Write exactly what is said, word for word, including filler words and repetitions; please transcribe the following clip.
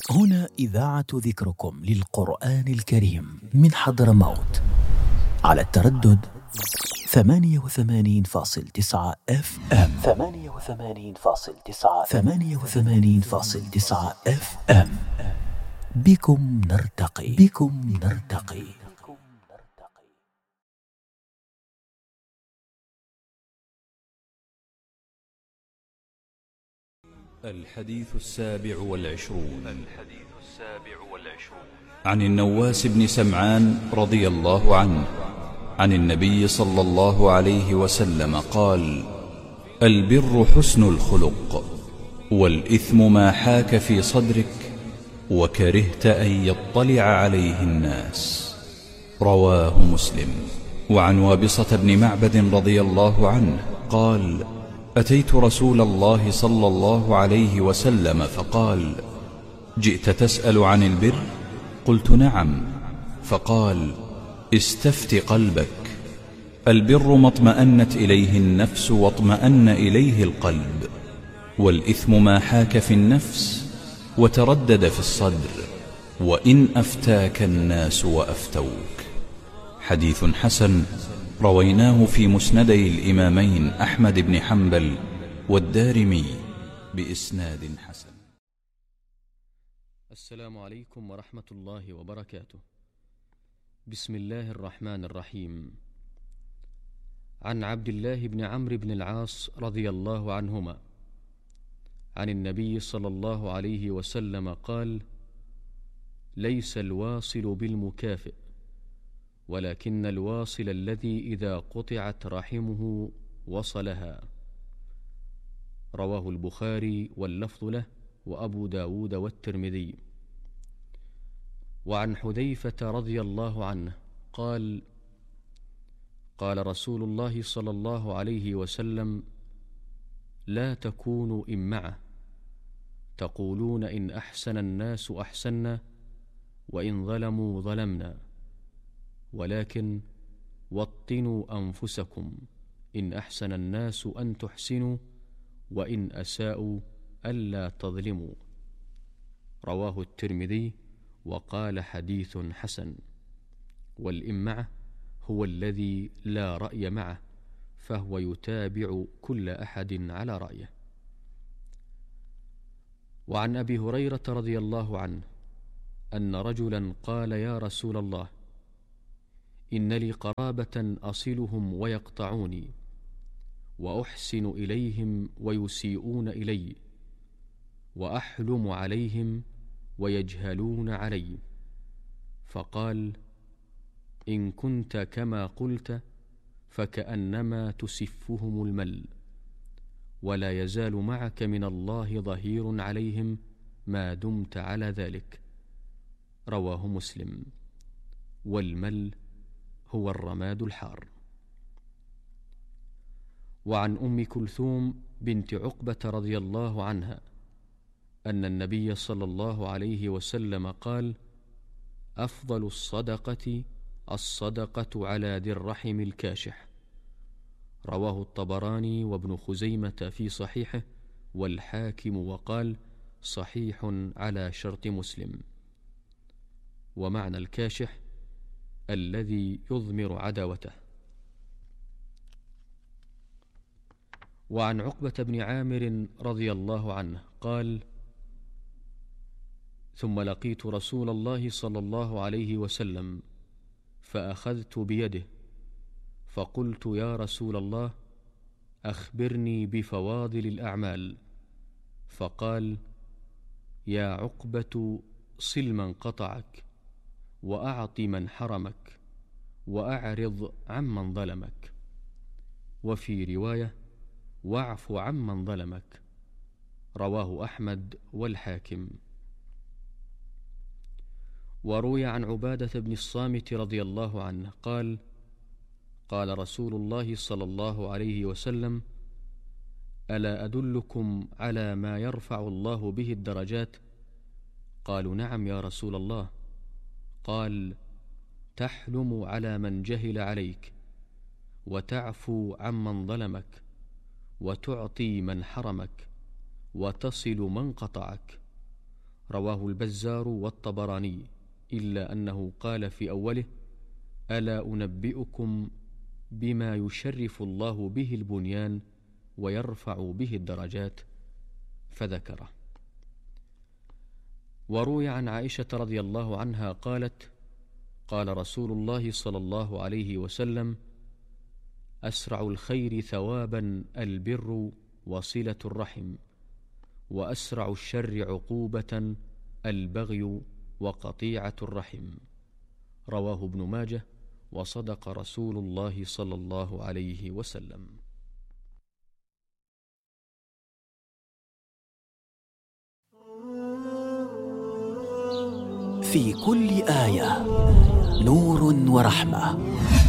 هنا إذاعة ذكركم للقرآن الكريم من حضرموت على التردد ثمانية وثمانين فاصل تسعة اف ام ثمانية وثمانين فاصل تسعة ثمانية وثمانين فاصل تسعة اف ام. بكم نرتقي بكم نرتقي. الحديث السابع والعشرون الحديث السابع والعشرون عن النواس بن سمعان رضي الله عنه عن النبي صلى الله عليه وسلم قال: البر حسن الخلق، والإثم ما حاك في صدرك وكرهت أن يطلع عليه الناس. رواه مسلم. وعن وابصة بن معبد رضي الله عنه قال: أتيت رسول الله صلى الله عليه وسلم فقال: جئت تسأل عن البر؟ قلت: نعم. فقال: استفت قلبك، البر ما اطمأنت إليه النفس واطمأن إليه القلب، والإثم ما حاك في النفس وتردد في الصدر، وإن أفتاك الناس وأفتوك. حديث حسن، رويناه في مسندي الإمامين أحمد بن حنبل والدارمي بإسناد حسن. السلام عليكم ورحمة الله وبركاته. بسم الله الرحمن الرحيم. عن عبد الله بن عمرو بن العاص رضي الله عنهما عن النبي صلى الله عليه وسلم قال: ليس الواصل بالمكافئ، ولكن الواصل الذي إذا قطعت رحمه وصلها. رواه البخاري واللفظ له وأبو داود والترمذي. وعن حذيفة رضي الله عنه قال: قال رسول الله صلى الله عليه وسلم: لا تكونوا إمعة، تقولون إن أحسن الناس أحسنا، وإن ظلموا ظلمنا، ولكن وطنوا أنفسكم، إن أحسن الناس أن تحسنوا، وإن أساءوا ألا تظلموا. رواه الترمذي وقال: حديث حسن. والإمعة هو الذي لا رأي معه، فهو يتابع كل أحد على رأيه. وعن أبي هريرة رضي الله عنه أن رجلا قال: يا رسول الله، إن لي قرابة أصلهم ويقطعوني، وأحسن إليهم ويسيئون إلي، وأحلم عليهم ويجهلون علي. فقال: إن كنت كما قلت فكأنما تسفهم المل، ولا يزال معك من الله ظهير عليهم ما دمت على ذلك. رواه مسلم. والمل هو الرماد الحار. وعن أم كلثوم بنت عقبة رضي الله عنها أن النبي صلى الله عليه وسلم قال: أفضل الصدقة الصدقة على ذي الرحم الكاشح. رواه الطبراني وابن خزيمة في صحيحه والحاكم، وقال: صحيح على شرط مسلم. ومعنى الكاشح الذي يضمر عداوته. وعن عقبة بن عامر رضي الله عنه قال: ثم لقيت رسول الله صلى الله عليه وسلم فأخذت بيده فقلت: يا رسول الله، أخبرني بفواضل الأعمال. فقال: يا عقبة، صل من قطعك، وأعط من حرمك، وأعرض عمن ظلمك. وفي رواية: واعف عمن ظلمك. رواه أحمد والحاكم. وروي عن عبادة بن الصامت رضي الله عنه قال: قال رسول الله صلى الله عليه وسلم: ألا أدلكم على ما يرفع الله به الدرجات؟ قالوا: نعم يا رسول الله. قال: تحلم على من جهل عليك، وتعفو عمن ظلمك، وتعطي من حرمك، وتصل من قطعك. رواه البزار والطبراني، إلا أنه قال في أوله: ألا أنبئكم بما يشرف الله به البنيان ويرفع به الدرجات؟ فذكره. وروي عن عائشة رضي الله عنها قالت: قال رسول الله صلى الله عليه وسلم: أسرع الخير ثوابا البر وصلة الرحم، وأسرع الشر عقوبة البغي وقطيعة الرحم. رواه ابن ماجه، وصدق رسول الله صلى الله عليه وسلم. في كل آية نور ورحمة.